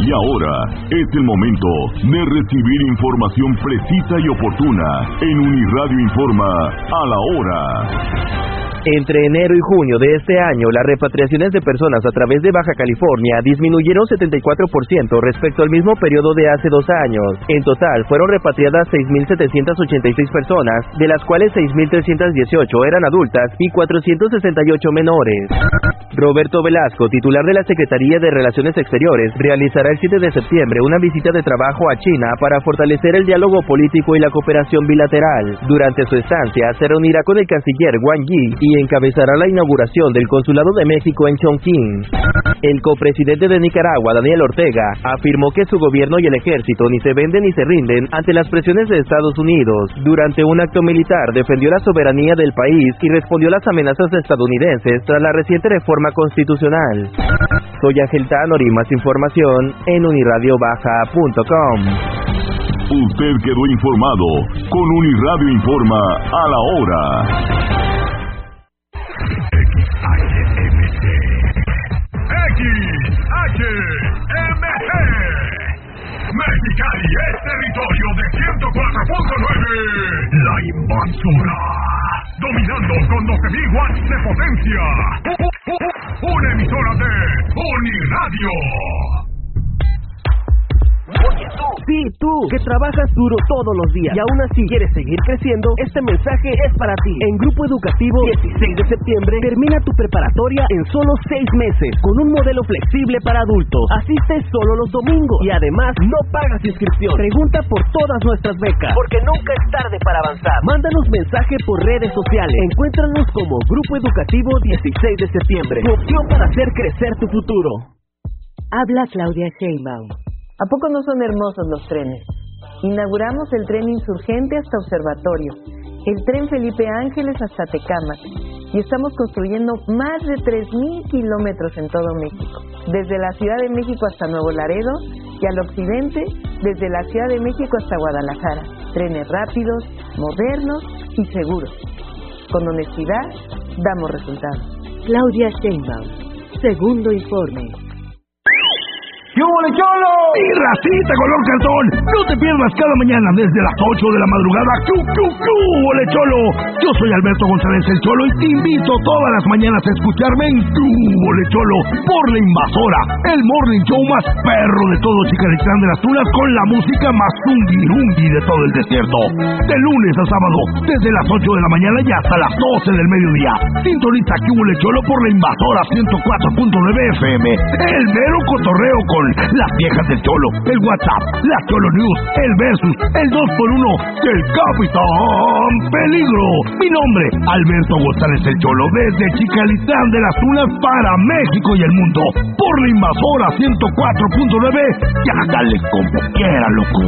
Y ahora es el momento de recibir información precisa y oportuna en Uniradio Informa a la hora. Entre enero y junio de este año, las repatriaciones de personas a través de Baja California disminuyeron 74% respecto al mismo periodo de hace 2 años. En total, fueron repatriadas 6.786 personas, de las cuales 6.318 eran adultas y 468 menores. Roberto Velasco, titular de la Secretaría de Relaciones Exteriores, realizará el 7 de septiembre una visita de trabajo a China para fortalecer el diálogo político y la cooperación bilateral. Durante su estancia, se reunirá con el canciller Wang Yi y encabezará la inauguración del Consulado de México en Chongqing. El copresidente de Nicaragua, Daniel Ortega, afirmó que su gobierno y el ejército ni se venden ni se rinden ante las presiones de Estados Unidos. Durante un acto militar, defendió la soberanía del país y respondió a las amenazas estadounidenses tras la reciente reforma constitucional. Soy Ángel Tanori, más información en unirradiobaja.com. Usted quedó informado con Uniradio Informa a la hora. XHMG Mexicali es territorio de 104.9. La Invasora, dominando con 12.000 watts de potencia. Una emisora de Uniradio. Oye tú, que trabajas duro todos los días y aún así quieres seguir creciendo, este mensaje es para ti. En Grupo Educativo 16 de septiembre termina tu preparatoria en solo 6 meses con un modelo flexible para adultos. Asiste solo los domingos y además no pagas inscripción. Pregunta por todas nuestras becas, porque nunca es tarde para avanzar. Mándanos mensaje por redes sociales. Encuéntranos como Grupo Educativo 16 de septiembre. Tu opción para hacer crecer tu futuro. Habla Claudia Sheinbaum. ¿A poco no son hermosos los trenes? Inauguramos el tren Insurgente hasta Observatorio, el tren Felipe Ángeles hasta Tecámac, y estamos construyendo más de 3,000 kilómetros en todo México, desde la Ciudad de México hasta Nuevo Laredo, y al occidente, desde la Ciudad de México hasta Guadalajara. Trenes rápidos, modernos y seguros. Con honestidad, damos resultados. Claudia Sheinbaum, segundo informe. ¡Yo, Cholo! ¡Y racita color cartón! No te pierdas cada mañana desde las 8 de la madrugada. ¡Ole, Cholo! Yo soy Alberto González el Cholo y te invito todas las mañanas a escucharme en Ole, Cholo, por La Invasora, el morning show más perro de todo Chicalitlán de las Tunas, con la música más zumbi de todo el desierto. De lunes a sábado, desde las 8 de la mañana y hasta las 12 del mediodía. Sintoniza Ole, Cholo, por La Invasora 104.9 FM. El mero cotorreo con las viejas del Cholo, el WhatsApp, la Cholo News, el Versus, el 2x1 del Capitán Peligro. Mi nombre, Alberto González el Cholo, desde Chicalitlán de las Tunas para México y el mundo, por La Invasora 104.9. Ya dale como quiera, loco.